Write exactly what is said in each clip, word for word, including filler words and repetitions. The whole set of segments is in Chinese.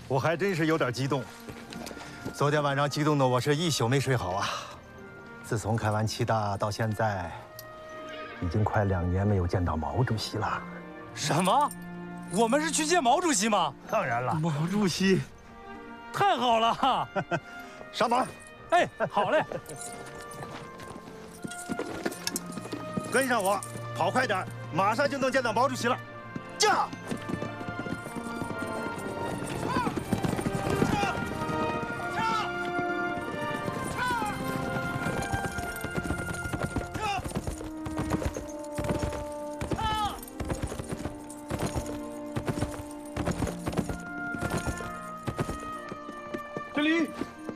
我还真是有点激动。昨天晚上激动的我是一宿没睡好啊。自从开完七大到现在，已经快两年没有见到毛主席了。 什么？我们是去见毛主席吗？ 当然了， 毛主席，太好了！ 上马。 哎，好嘞。 跟上我，跑快点，马上就能见到毛主席了。驾！ 这里，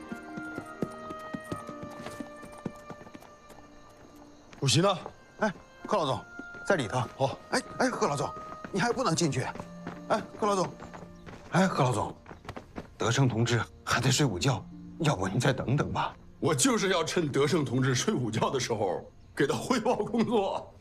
主席呢？ 哎，贺老总，在里头。 哦， 哎哎，贺老总，你还不能进去。哎，贺老总，哎，贺老总，德胜同志还在睡午觉，要不您再等等吧。 我就是要趁德胜同志睡午觉的时候给他汇报工作。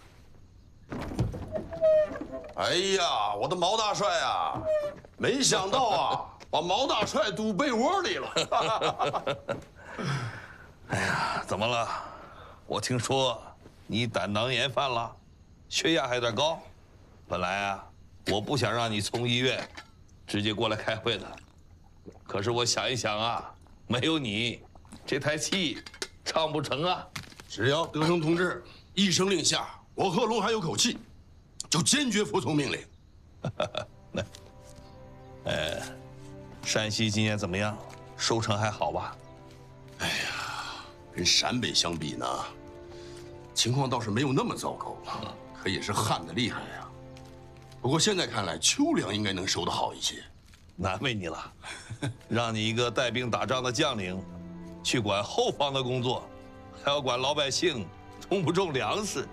哎呀，我的毛大帅啊，没想到啊！ 把毛大帅堵被窝里了。 哎呀，怎么了？我听说你胆囊炎犯了，血压还有点高。本来啊，我不想让你从医院直接过来开会的，可是我想一想啊，没有你，这台戏唱不成啊。 只要德胜同志一声令下，我贺龙还有口气，就坚决服从命令。 那，呃。 山西今年怎么样？收成还好吧？ 哎呀，跟陕北相比呢，情况倒是没有那么糟糕，可也是旱得厉害呀。不过现在看来，秋粮应该能收得好一些。 难为你了，让你一个带兵打仗的将领，去管后方的工作，还要管老百姓种不种粮食。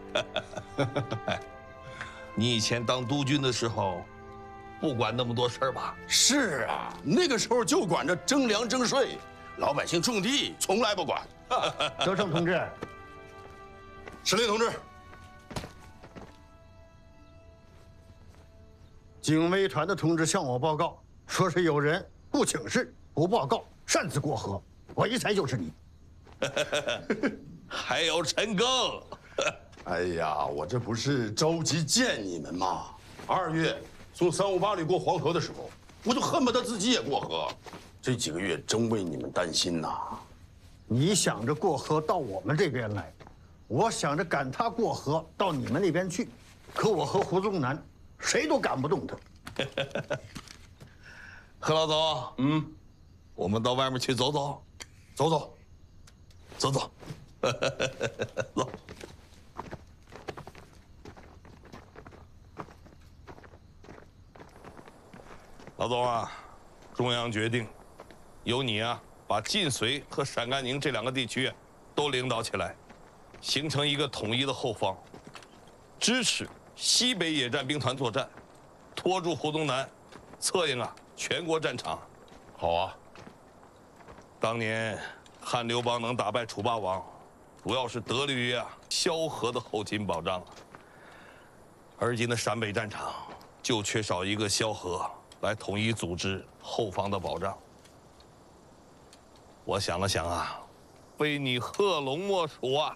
你以前当督军的时候。 不管那么多事儿吧？ 是啊，那个时候就管着征粮征税，老百姓种地从来不管。 德胜同志， 司令同志， 警卫团的同志向我报告，说是有人不请示、不报告，擅自过河。我一猜就是你。 还有陈赓。 哎呀，我这不是着急见你们吗？二月。 从三五八旅过黄河的时候，我就恨不得自己也过河。这几个月真为你们担心呐。 你想着过河到我们这边来，我想着赶他过河到你们那边去。可我和胡宗南谁都赶不动他。 贺老总，嗯，我们到外面去走走， 走走， 走走，走。 老总啊，中央决定，由你啊把晋绥和陕甘宁这两个地区都领导起来，形成一个统一的后方，支持西北野战兵团作战，拖住胡宗南，策应啊全国战场。 好啊。 当年汉刘邦能打败楚霸王，主要是得力于啊萧何的后勤保障，而今的陕北战场就缺少一个萧何。 来统一组织后方的保障。我想了想啊，非你贺龙莫属啊！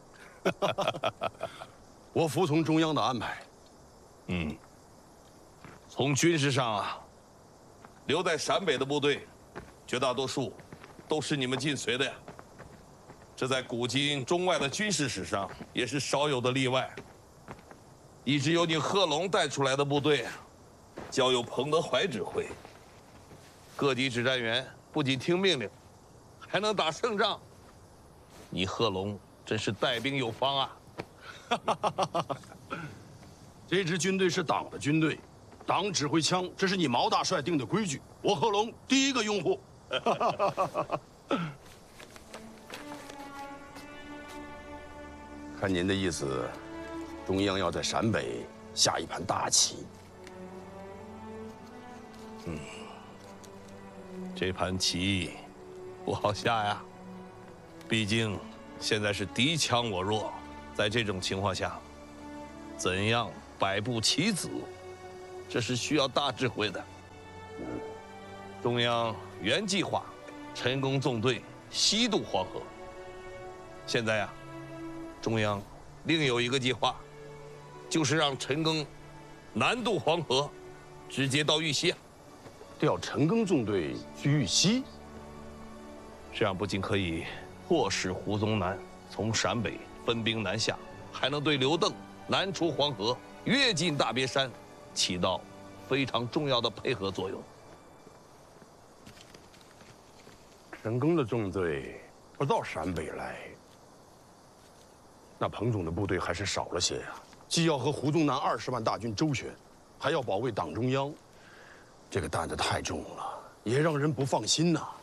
我服从中央的安排。 嗯，从军事上啊，留在陕北的部队，绝大多数都是你们晋绥的呀。这在古今中外的军事史上也是少有的例外。一支由你贺龙带出来的部队。 交由彭德怀指挥，各级指战员不仅听命令，还能打胜仗。你贺龙真是带兵有方啊！ 这支军队是党的军队，党指挥枪，这是你毛大帅定的规矩。我贺龙第一个拥护。看您的意思，中央要在陕北下一盘大棋。 嗯，这盘棋不好下呀。毕竟现在是敌强我弱，在这种情况下，怎样摆布棋子，这是需要大智慧的。 中央原计划陈赓纵队西渡黄河，现在呀，中央另有一个计划，就是让陈赓南渡黄河，直接到玉溪。 调陈赓纵队去玉溪， 这样不仅可以迫使胡宗南从陕北分兵南下，还能对刘邓南出黄河、跃进大别山起到非常重要的配合作用。 陈赓的纵队不到陕北来，那彭总的部队还是少了些呀。既要和胡宗南二十万大军周旋，还要保卫党中央，这个担子太重了，也让人不放心呐。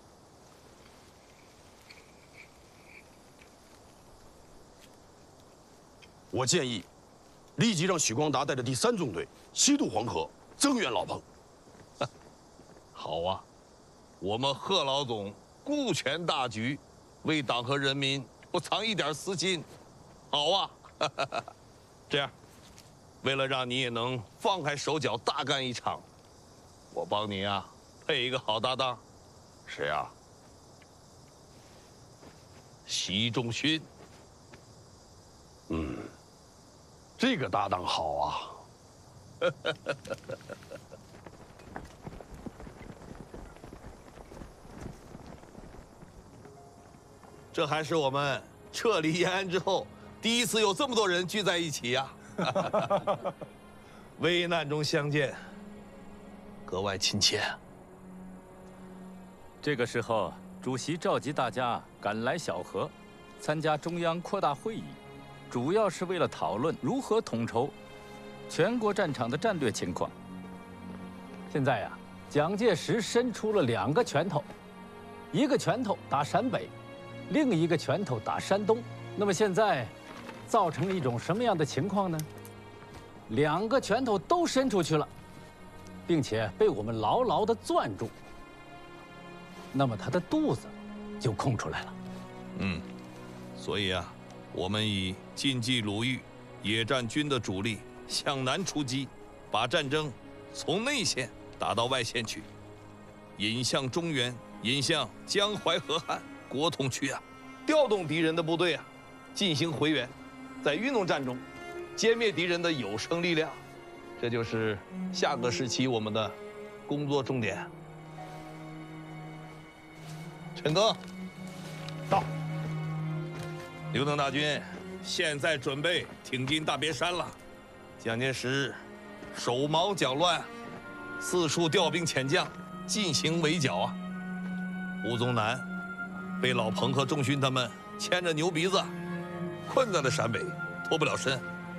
我建议，立即让许光达带着第三纵队西渡黄河，增援老彭。 好啊，我们贺老总顾全大局，为党和人民不藏一点私心。好啊，这样，为了让你也能放开手脚大干一场，我帮你啊配一个好搭档。谁啊？习仲勋。 嗯，这个搭档好啊。 这还是我们撤离延安之后第一次有这么多人聚在一起呀、啊！危难中相见，格外亲切。 这个时候，主席召集大家赶来小河，参加中央扩大会议，主要是为了讨论如何统筹全国战场的战略情况。现在呀、啊，蒋介石伸出了两个拳头，一个拳头打陕北，另一个拳头打山东。那么现在，造成了一种什么样的情况呢？两个拳头都伸出去了，并且被我们牢牢地攥住。那么他的肚子就空出来了。 嗯，所以啊，我们以晋冀鲁豫野战军的主力向南出击，把战争从内线打到外线去，引向中原，引向江淮河汉国统区啊，调动敌人的部队啊，进行回援，在运动战中歼灭敌人的有生力量，这就是下个时期我们的工作重点。陈赓， 到。 刘邓大军现在准备挺进大别山了。蒋介石手忙脚乱，四处调兵遣将进行围剿啊。胡宗南被老彭和仲勋他们牵着牛鼻子困在了陕北，脱不了身。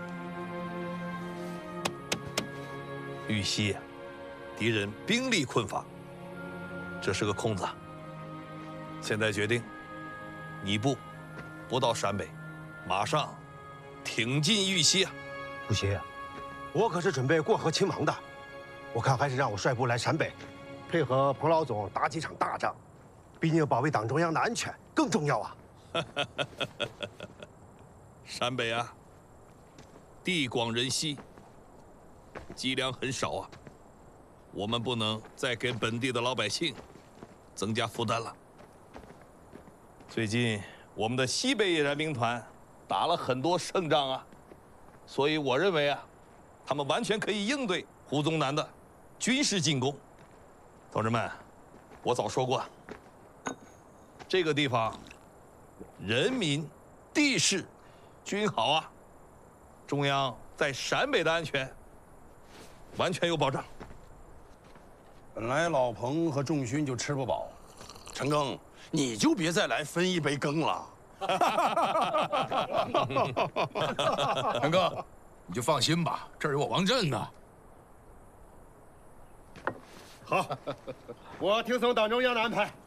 玉溪，敌人兵力困乏，这是个空子。现在决定，你部不到陕北，马上挺进玉溪啊！ 主席，我可是准备过河勤王的，我看还是让我率部来陕北，配合彭老总打几场大仗，毕竟保卫党中央的安全更重要啊！ 陕北啊，地广人稀，积粮很少啊，我们不能再给本地的老百姓增加负担了。最近我们的西北野战兵团打了很多胜仗啊，所以我认为啊，他们完全可以应对胡宗南的军事进攻。同志们，我早说过，这个地方人民、地势均好啊，中央在陕北的安全完全有保障。 本来老彭和仲勋就吃不饱，陈赓，你就别再来分一杯羹了。 陈哥，你就放心吧，这儿有我王震呢。 好，我听从党中央的安排。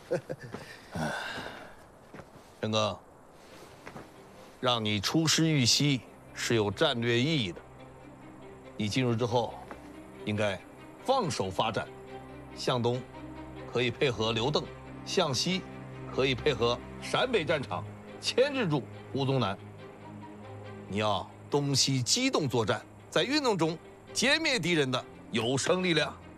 陈赓，让你出师玉溪是有战略意义的。你进入之后，应该放手发展，向东可以配合刘邓，向西可以配合陕北战场，牵制住胡宗南。你要东西机动作战，在运动中歼灭敌人的有生力量。